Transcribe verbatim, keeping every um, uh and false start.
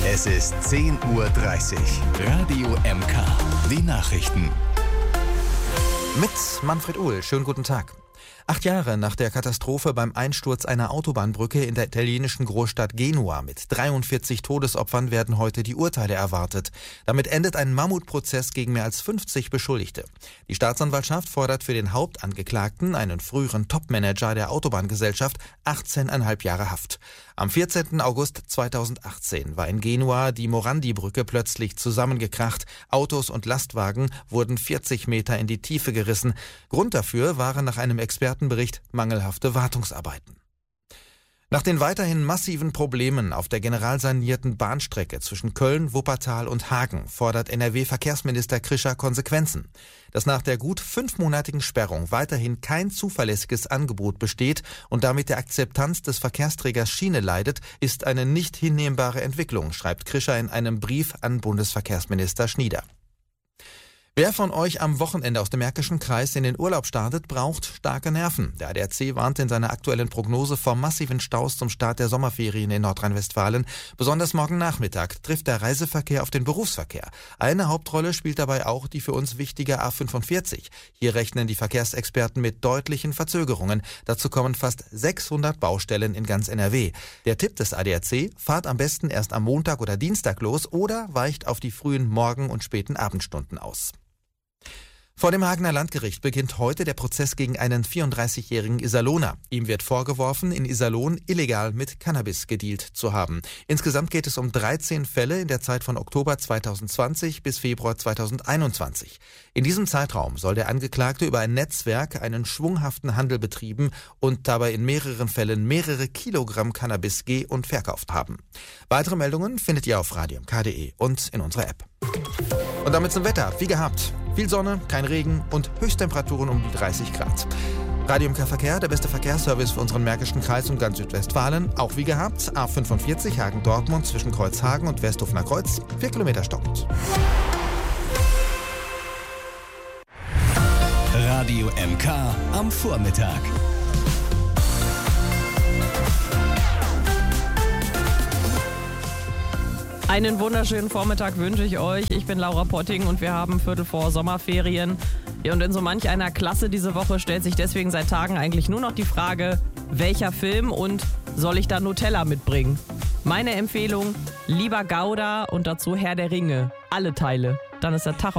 Es ist zehn Uhr dreißig. Radio M K. Die Nachrichten. Mit Manfred Uhl. Schönen guten Tag. Acht Jahre nach der Katastrophe beim Einsturz einer Autobahnbrücke in der italienischen Großstadt Genua mit dreiundvierzig Todesopfern werden heute die Urteile erwartet. Damit endet ein Mammutprozess gegen mehr als fünfzig Beschuldigte. Die Staatsanwaltschaft fordert für den Hauptangeklagten, einen früheren Topmanager der Autobahngesellschaft, achtzehneinhalb Jahre Haft. Am vierzehnten August zweitausendachtzehn war in Genua die Morandi-Brücke plötzlich zusammengekracht. Autos und Lastwagen wurden vierzig Meter in die Tiefe gerissen. Grund dafür waren nach einem Expertenbericht mangelhafte Wartungsarbeiten. Nach den weiterhin massiven Problemen auf der generalsanierten Bahnstrecke zwischen Köln, Wuppertal und Hagen fordert N R W-Verkehrsminister Krischer Konsequenzen. Dass nach der gut fünfmonatigen Sperrung weiterhin kein zuverlässiges Angebot besteht und damit der Akzeptanz des Verkehrsträgers Schiene leidet, ist eine nicht hinnehmbare Entwicklung, schreibt Krischer in einem Brief an Bundesverkehrsminister Schnieder. Wer von euch am Wochenende aus dem Märkischen Kreis in den Urlaub startet, braucht starke Nerven. Der A D A C warnt in seiner aktuellen Prognose vor massiven Staus zum Start der Sommerferien in Nordrhein-Westfalen. Besonders morgen Nachmittag trifft der Reiseverkehr auf den Berufsverkehr. Eine Hauptrolle spielt dabei auch die für uns wichtige A fünfundvierzig. Hier rechnen die Verkehrsexperten mit deutlichen Verzögerungen. Dazu kommen fast sechshundert Baustellen in ganz N R W. Der Tipp des A D A C: fahrt am besten erst am Montag oder Dienstag los oder weicht auf die frühen Morgen- und späten Abendstunden aus. Vor dem Hagener Landgericht beginnt heute der Prozess gegen einen vierunddreißigjährigen Iserlohner. Ihm wird vorgeworfen, in Iserlohn illegal mit Cannabis gedealt zu haben. Insgesamt geht es um dreizehn Fälle in der Zeit von Oktober zweitausendzwanzig bis Februar zweitausendeinundzwanzig. In diesem Zeitraum soll der Angeklagte über ein Netzwerk einen schwunghaften Handel betrieben und dabei in mehreren Fällen mehrere Kilogramm Cannabis ge- und verkauft haben. Weitere Meldungen findet ihr auf radio m k punkt d e und in unserer App. Und damit zum Wetter. Wie gehabt. Viel Sonne, kein Regen und Höchsttemperaturen um die dreißig Grad. Radio M K Verkehr, der beste Verkehrsservice für unseren Märkischen Kreis und ganz Südwestfalen. Auch wie gehabt, A fünfundvierzig Hagen-Dortmund zwischen Kreuzhagen und Westhofener Kreuz, vier Kilometer stockend. Radio M K am Vormittag. Einen wunderschönen Vormittag wünsche ich euch. Ich bin Laura Potting und wir haben Viertel vor Sommerferien. Ja, und in so manch einer Klasse diese Woche stellt sich deswegen seit Tagen eigentlich nur noch die Frage, welcher Film und soll ich da Nutella mitbringen? Meine Empfehlung, lieber Gouda und dazu Herr der Ringe. Alle Teile. Dann ist der Tag